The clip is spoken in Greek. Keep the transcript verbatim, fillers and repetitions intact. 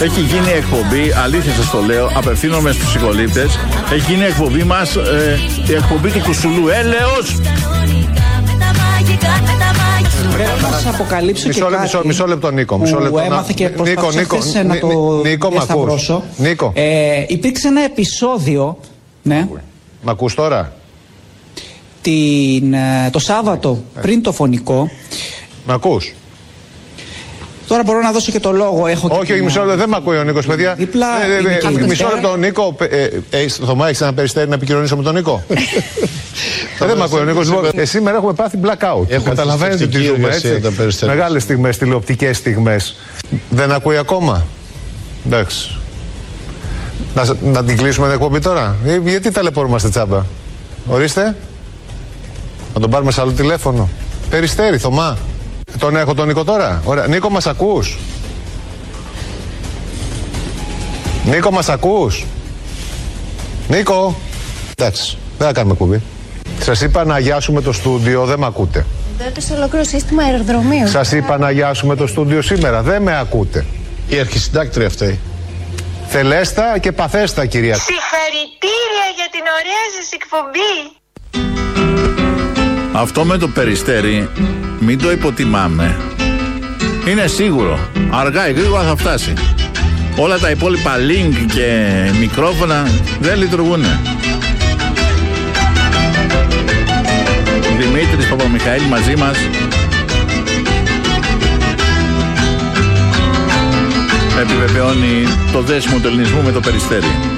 Έχει γίνει εκπομπή, αλήθεια σας το λέω, απευθύνομαι στους συκολήπτες. Έχει γίνει εκπομπή μας, ε, η εκπομπή του Κουσουλού. Έλεος! Πρέπει να σας αποκαλύψω μισό, και κάτι μισό, μισό λεπτό, Νίκο. Μισό λεπτό, που έμαθε και προσπαθούσα Νίκο, χθες να το Νίκο, διασταυρώσω. Νίκο. Ε, υπήρξε ένα επεισόδιο, ναι. Μ' ακούς τώρα? Την, το Σάββατο πριν το φωνικό. Μ' ακούς? Τώρα μπορώ να δώσω και το λόγο. Έχω όχι, και όχι, μισό λεπτό, δεν μ' ακούει ο Νίκος, παιδιά. Διπλά, ε, ε, ε, μισό λεπτό, Νίκο. Ε, ε, Θωμά, έχεις ένα περιστέρι να επικοινωνήσω με τον Νίκο? ε, δεν μ' ακούει ο Νίκος. Ε, σήμερα έχουμε πάθει blackout. Καταλαβαίνετε τι ζούμε, έτσι. Μεγάλες στιγμές, τηλεοπτικές στιγμές. Δεν ακούει ακόμα? Εντάξει. Να, να την κλείσουμε την εκπομπή τώρα? Ε, γιατί ταλαιπωρούμαστε τσάμπα? Ορίστε. Να τον πάρουμε σε άλλο τηλέφωνο. Περιστέρι, Θωμά. Τον έχω τον Νίκο τώρα. Ωραία. Νίκο, μας ακούς? Νίκο, μας ακούς? Νίκο. Εντάξει, δεν θα κάνουμε κουμπί. Σας είπα να αγιάσουμε το στούντιο, δεν με ακούτε. Δέτε σε ολόκληρο σύστημα αεροδρομίου. Σας είπα να αγιάσουμε το στούντιο σήμερα, δεν με ακούτε. Η αρχισυντάκτρια αυτή. Θελέστα και παθέστα, κυρία. Συγχαρητήρια για την ωραία σας εκπομπή. Αυτό με το Περιστέρι μην το υποτιμάμε. Είναι σίγουρο, αργά ή γρήγορα θα φτάσει. Όλα τα υπόλοιπα link και μικρόφωνα δεν λειτουργούν. Δημήτρης Παπαμιχαήλ μαζί μας. Επιβεβαιώνει το δέσιμο του ελληνισμού με το Περιστέρι.